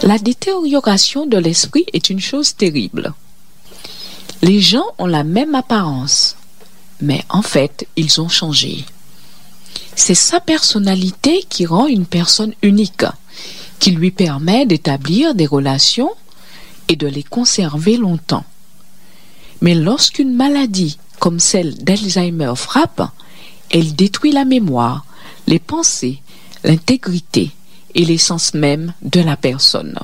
La détérioration de l'esprit est une chose terrible. Les gens ont la même apparence, mais en fait, ils ont changé. C'est sa personnalité qui rend une personne unique, qui lui permet d'établir des relations et de les conserver longtemps. Mais lorsqu'une maladie comme celle d'Alzheimer frappe, elle détruit la mémoire, les pensées, l'intégrité et l'essence même de la personne.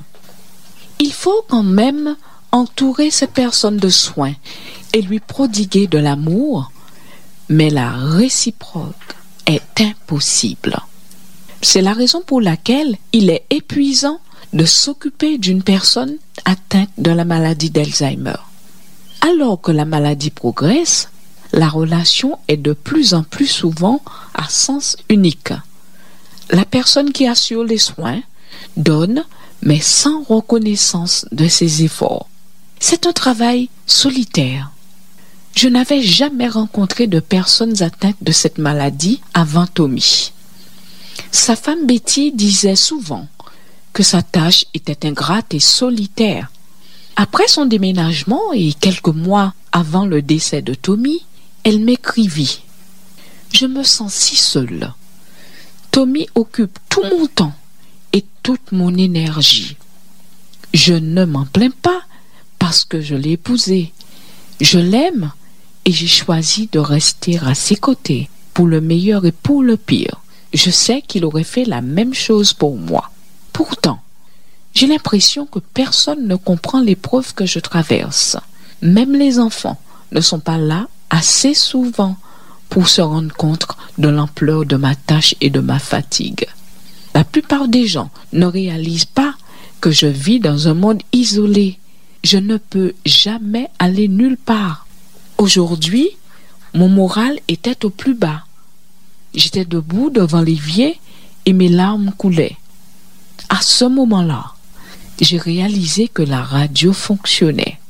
Il faut quand même entourer cette personne de soins et lui prodiguer de l'amour, mais la réciproque est impossible. C'est la raison pour laquelle il est épuisant de s'occuper d'une personne atteinte de la maladie d'Alzheimer. Alors que la maladie progresse, la relation est de plus en plus souvent à sens unique. La personne qui assure les soins donne, mais sans reconnaissance de ses efforts. C'est un travail solitaire. Je n'avais jamais rencontré de personnes atteintes de cette maladie avant Tommy. Sa femme Betty disait souvent que sa tâche était ingrate et solitaire. Après son déménagement et quelques mois avant le décès de Tommy, elle m'écrivit « Je me sens si seule. Tommy occupe tout mon temps et toute mon énergie. Je ne m'en plains pas parce que je l'ai épousé. Je l'aime et j'ai choisi de rester à ses côtés pour le meilleur et pour le pire. Je sais qu'il aurait fait la même chose pour moi. Pourtant, j'ai l'impression que personne ne comprend l'épreuve que je traverse. Même les enfants ne sont pas là assez souvent pour se rendre compte de l'ampleur de ma tâche et de ma fatigue. La plupart des gens ne réalisent pas que je vis dans un monde isolé. Je ne peux jamais aller nulle part. Aujourd'hui, mon moral était au plus bas. J'étais debout devant l'évier et mes larmes coulaient. À ce moment-là, j'ai réalisé que la radio fonctionnait.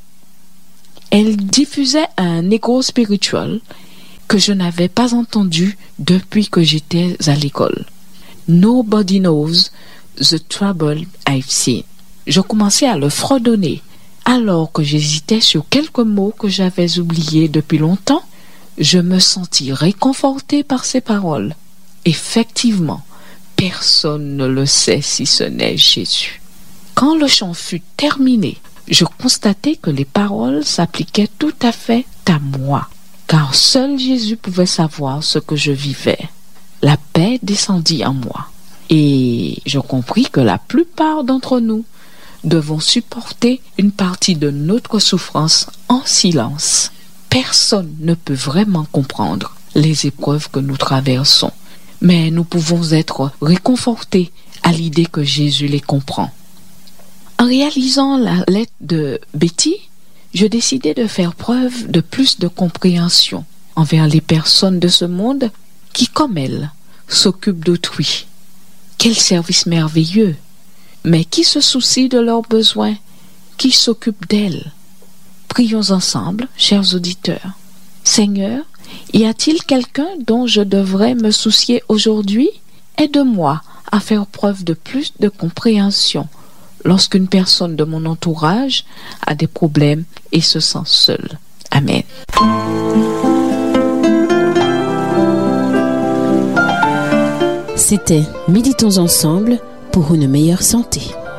Elle diffusait un écho spirituel que je n'avais pas entendu depuis que j'étais à l'école. Nobody knows the trouble I've seen. Je commençais à le fredonner. Alors que j'hésitais sur quelques mots que j'avais oubliés depuis longtemps, je me sentis réconforté par ces paroles. Effectivement, personne ne le sait si ce n'est Jésus. Quand le chant fut terminé, je constatai que les paroles s'appliquaient tout à fait à moi, car seul Jésus pouvait savoir ce que je vivais. La paix descendit en moi, et je compris que la plupart d'entre nous devons supporter une partie de notre souffrance en silence. Personne ne peut vraiment comprendre les épreuves que nous traversons, mais nous pouvons être réconfortés à l'idée que Jésus les comprend. En réalisant la lettre de Betty, je décidai de faire preuve de plus de compréhension envers les personnes de ce monde qui, comme elle, s'occupent d'autrui. Quel service merveilleux! Mais qui se soucie de leurs besoins? Qui s'occupe d'elles? Prions ensemble, chers auditeurs. Seigneur, y a-t-il quelqu'un dont je devrais me soucier aujourd'hui? Aide-moi à faire preuve de plus de compréhension lorsqu'une personne de mon entourage a des problèmes et se sent seule. Amen. C'était Méditons ensemble pour une meilleure santé.